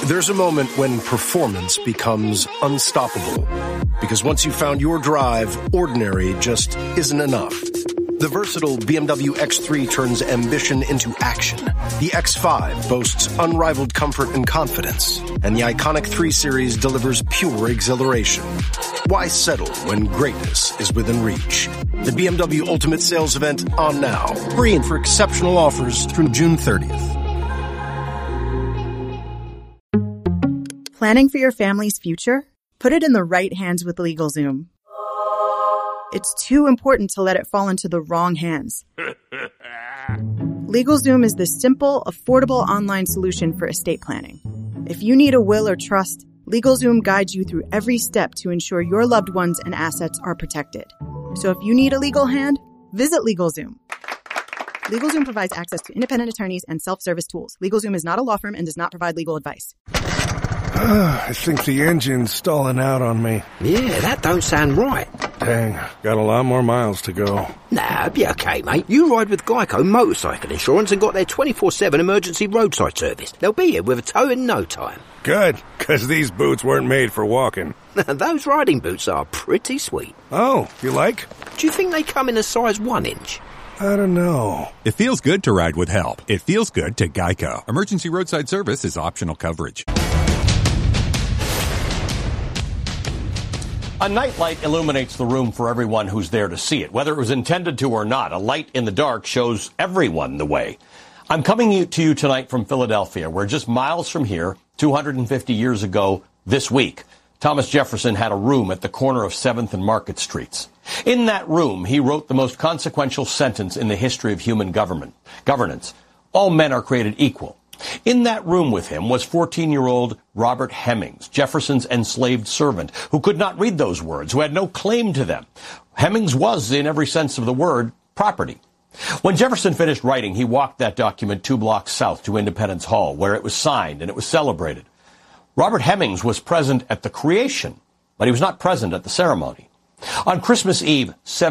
There's a moment when performance becomes unstoppable. Because once you've found your drive, ordinary just isn't enough. The versatile BMW X3 turns ambition into action. The X5 boasts unrivaled comfort and confidence. And the iconic 3 Series delivers pure exhilaration. Why settle when greatness is within reach? The BMW Ultimate Sales Event on now. Free and for exceptional offers through June 30th. Planning for your family's future? Put it in the right hands with LegalZoom. It's too important to let it fall into the wrong hands. LegalZoom is the simple, affordable online solution for estate planning. If you need a will or trust, LegalZoom guides you through every step to ensure your loved ones and assets are protected. So if you need a legal hand, visit LegalZoom. LegalZoom provides access to independent attorneys and self-service tools. LegalZoom is not a law firm and does not provide legal advice. I think the engine's stalling out on me. Yeah, that don't sound right. Dang, got a lot more miles to go. Nah, be okay, mate. You ride with Geico Motorcycle Insurance and got their 24/7 emergency roadside service. They'll be here with a tow in no time. Good, 'cause these boots weren't made for walking. Those riding boots are pretty sweet. Oh, you like? Do you think they come in a size 1 inch? I don't know. It feels good to ride with help. It feels good to Geico. Emergency roadside service is optional coverage. A nightlight illuminates the room for everyone who's there to see it. Whether it was intended to or not, a light in the dark shows everyone the way. I'm coming to you tonight from Philadelphia, where just miles from here, 250 years ago this week, Thomas Jefferson had a room at the corner of 7th and Market Streets. In that room, he wrote the most consequential sentence in the history of human governance. All men are created equal. In that room with him was 14-year-old Robert Hemings, Jefferson's enslaved servant, who could not read those words, who had no claim to them. Hemings was, in every sense of the word, property. When Jefferson finished writing, he walked that document 2 blocks south to Independence Hall, where it was signed and it was celebrated. Robert Hemings was present at the creation, but he was not present at the ceremony. On Christmas Eve,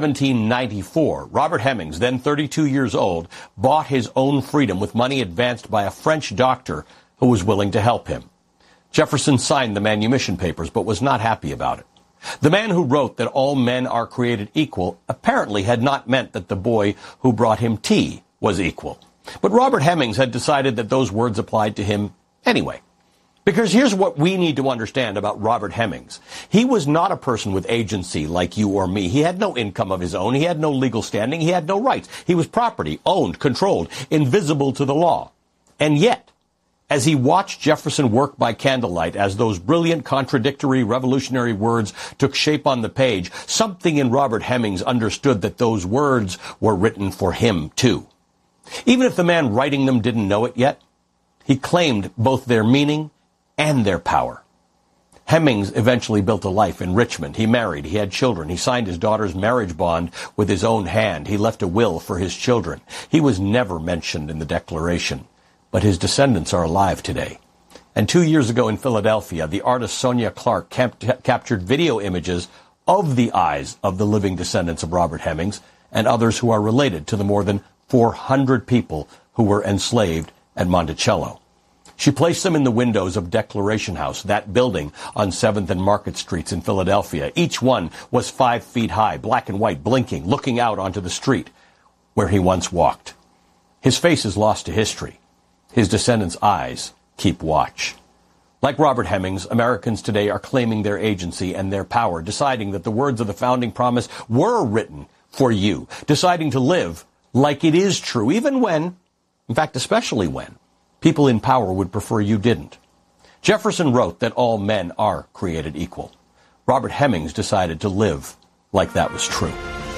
1794, Robert Hemings, then 32 years old, bought his own freedom with money advanced by a French doctor who was willing to help him. Jefferson signed the manumission papers, but was not happy about it. The man who wrote that all men are created equal apparently had not meant that the boy who brought him tea was equal. But Robert Hemings had decided that those words applied to him anyway. Because here's what we need to understand about Robert Hemings. He was not a person with agency like you or me. He had no income of his own. He had no legal standing. He had no rights. He was property, owned, controlled, invisible to the law. And yet, as he watched Jefferson work by candlelight, as those brilliant, contradictory, revolutionary words took shape on the page, something in Robert Hemings understood that those words were written for him, too. Even if the man writing them didn't know it yet, he claimed both their meaning and their power. Hemings eventually built a life in Richmond. He married. He had children. He signed his daughter's marriage bond with his own hand. He left a will for his children. He was never mentioned in the Declaration, but his descendants are alive today. And 2 years ago in Philadelphia, the artist Sonia Clark captured video images of the eyes of the living descendants of Robert Hemings and others who are related to the more than 400 people who were enslaved at Monticello. She placed them in the windows of Declaration House, that building on 7th and Market Streets in Philadelphia. Each one was 5 feet high, black and white, blinking, looking out onto the street where he once walked. His face is lost to history. His descendants' eyes keep watch. Like Robert Hemings, Americans today are claiming their agency and their power, deciding that the words of the founding promise were written for you, deciding to live like it is true, even when, in fact, especially when, people in power would prefer you didn't. Jefferson wrote that all men are created equal. Robert Hemings decided to live like that was true.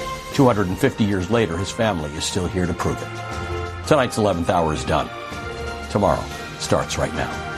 250 years later, his family is still here to prove it. Tonight's 11th hour is done. Tomorrow starts right now.